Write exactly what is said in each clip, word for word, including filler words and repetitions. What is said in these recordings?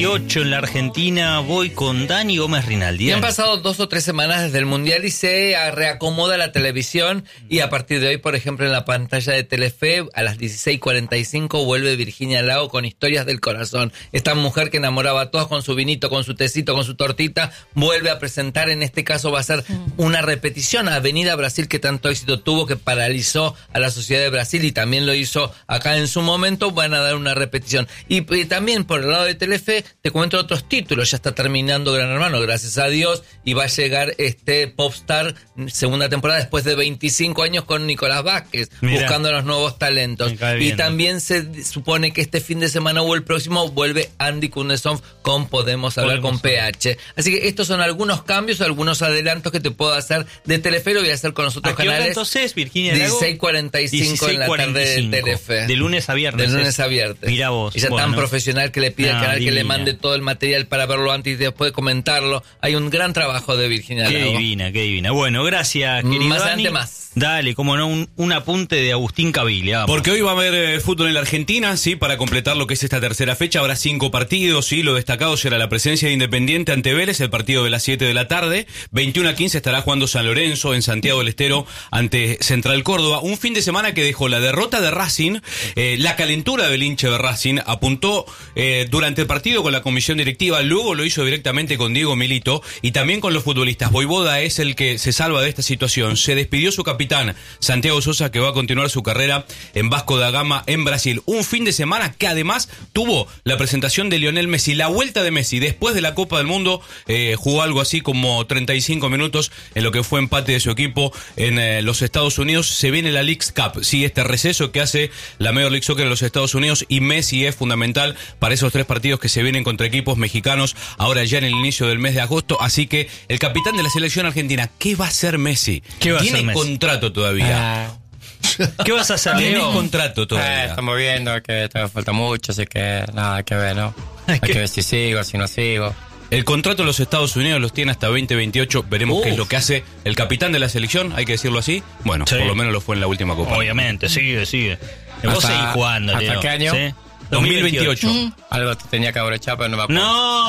ocho en la Argentina, voy con Dani Gómez Rinaldi. Y han pasado dos o tres semanas desde el Mundial y se reacomoda la televisión y a partir de hoy, por ejemplo, en la pantalla de Telefe, a las dieciséis cuarenta y cinco vuelve Virginia Lago con Historias del Corazón. Esta mujer que enamoraba a todos con su vinito, con su tecito, con su tortita, vuelve a presentar, en este caso va a ser una repetición a Avenida Brasil que tanto éxito tuvo, que paralizó a la sociedad de Brasil y también lo hizo acá en su momento, van a dar una repetición. Y, y también por el lado de Telefe, te cuento otros títulos, ya está terminando Gran Hermano, gracias a Dios, y va a llegar este Popstar, segunda temporada, después de veinticinco años con Nicolás Vázquez, Mirá. buscando los nuevos talentos. Y también se supone que este fin de semana o el próximo vuelve Andy Kuznetsov con Podemos Hablar Podemos con P H. Así que estos son algunos cambios, algunos adelantos que te puedo hacer de Telefe, lo voy a hacer con los otros canales. Entonces, Virginia Lago, dieciséis cuarenta y cinco en la tarde de Telefe. De lunes a viernes. De lunes a viernes. Mirá vos. Ella bueno. tan profesional que le pide ah, al canal divina. que le mande todo el material para verlo antes y después comentarlo. Hay un gran trabajo de Virginia Qué Lago. divina, qué divina. Bueno, gracias, querido Más Dani. adelante más. Dale, como no, un, un apunte de Agustín Caviglia. Vamos. Porque hoy va a haber eh, fútbol en la Argentina, sí, para completar lo que es esta tercera fecha. Habrá cinco partidos, sí, lo destacado será la presencia de Independiente ante Vélez, el partido de las siete de la tarde. veintiuno a quince estará jugando San Lorenzo en Santiago del Estero ante Central Córdoba. Un fin de semana que dejó la derrota de Racing, eh, la calentura del hincha de Racing, apuntó eh, durante el partido con la comisión directiva, luego lo hizo directamente con Diego Milito y también con los futbolistas. Voivoda es el que se salva de esta situación. Se despidió su capitán, Santiago Sosa, que va a continuar su carrera en Vasco da Gama en Brasil. Un fin de semana que además tuvo la presentación de Lionel Messi, la vuelta de Messi después de la Copa del Mundo. Eh, jugó algo así como treinta y cinco minutos en lo que fue empate de su equipo en eh, los Estados Unidos. Se viene la Leagues Cup, sí, este receso que hace la Major League Soccer en los Estados Unidos, y Messi es fundamental para esos tres partidos que se vienen contra equipos mexicanos ahora ya en el inicio del mes de agosto. Así que el capitán de la selección argentina, ¿qué va a hacer Messi? ¿Qué va a Tiene hacer Messi? contrato todavía. Ah. ¿Qué vas a hacer, Tienes Leo? contrato todavía. Eh, estamos viendo que todavía falta mucho, así que nada, hay que ver, ¿no? Hay que ver si sigo, si no sigo. El contrato de los Estados Unidos los tiene hasta veinte veintiocho. Veremos Uf. qué es lo que hace el capitán de la selección, hay que decirlo así. Bueno, sí. por lo menos lo fue en la última Copa. Obviamente, sigue, sigue. Vos Hasta, seguís jugando, ¿hasta Leo. qué año? ¿Sí? dos mil veintiocho. Mm. Algo te tenía que abrochar, pero no me acuerdo. ¡No!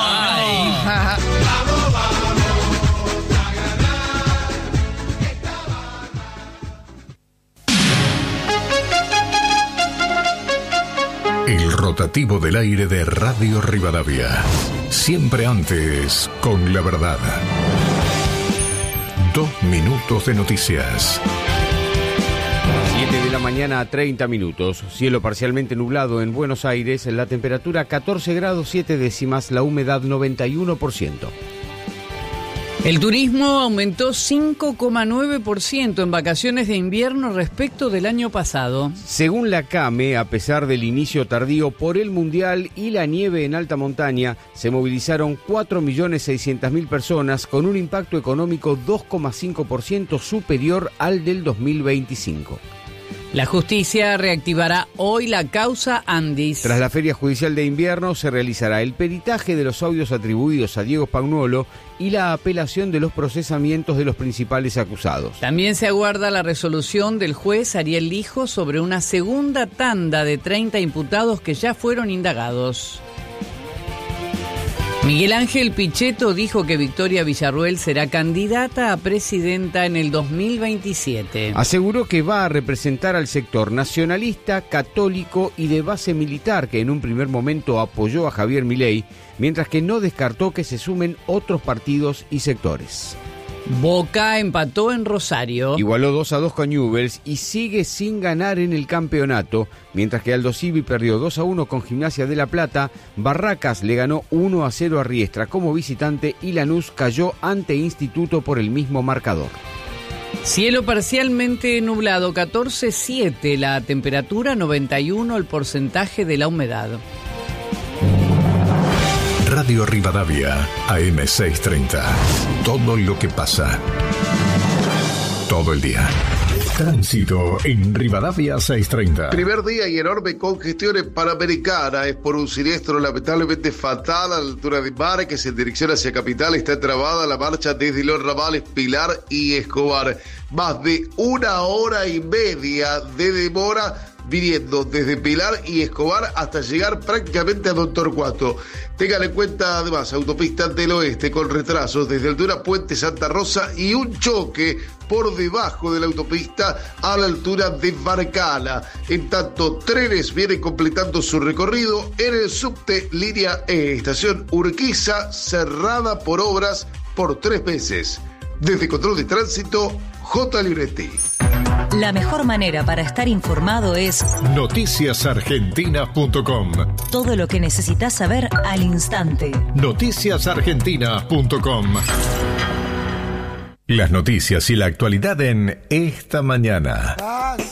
Ay. El rotativo del aire de Radio Rivadavia. Siempre antes, con la verdad. Dos minutos de noticias. siete de la mañana a treinta minutos. Cielo parcialmente nublado en Buenos Aires. La temperatura catorce grados siete décimas. La humedad noventa y uno por ciento. El turismo aumentó cinco coma nueve por ciento en vacaciones de invierno respecto del año pasado. Según la CAME, a pesar del inicio tardío por el Mundial y la nieve en alta montaña, se movilizaron cuatro millones seiscientas mil personas con un impacto económico dos coma cinco por ciento superior al del dos mil veinticinco. La justicia reactivará hoy la causa Andis. Tras la Feria Judicial de Invierno se realizará el peritaje de los audios atribuidos a Diego Spagnuolo y la apelación de los procesamientos de los principales acusados. También se aguarda la resolución del juez Ariel Lijo sobre una segunda tanda de treinta imputados que ya fueron indagados. Miguel Ángel Pichetto dijo que Victoria Villarruel será candidata a presidenta en el dos mil veintisiete. Aseguró que va a representar al sector nacionalista, católico y de base militar que en un primer momento apoyó a Javier Milei, mientras que no descartó que se sumen otros partidos y sectores. Boca empató en Rosario. Igualó dos a dos con Newell's y sigue sin ganar en el campeonato, mientras que Aldo Civi perdió dos a uno con Gimnasia de La Plata, Barracas le ganó uno a cero a Riestra como visitante y Lanús cayó ante Instituto por el mismo marcador. Cielo parcialmente nublado, catorce coma siete la temperatura, noventa y uno el porcentaje de la humedad. Radio Rivadavia, A M seiscientos treinta. Todo lo que pasa. Todo el día. Tránsito en Rivadavia seiscientos treinta. Primer día y enorme congestión en Panamericana. Es por un siniestro lamentablemente fatal a la altura de Márquez en dirección hacia Capital. Está trabada la marcha desde los ramales Pilar y Escobar. Más de una hora y media de demora viniendo desde Pilar y Escobar hasta llegar prácticamente a Don Torcuato. Tengan en cuenta además autopista del Oeste con retrasos desde altura Puente Santa Rosa y un choque por debajo de la autopista a la altura de Barcala. En tanto, trenes vienen completando su recorrido en el subte línea E, estación Urquiza, cerrada por obras por tres meses. Desde Control de Tránsito, J. Libretti. La mejor manera para estar informado es noticias argentinas punto com. Todo lo que necesitas saber al instante. noticias argentinas punto com. Las noticias y la actualidad en Esta Mañana.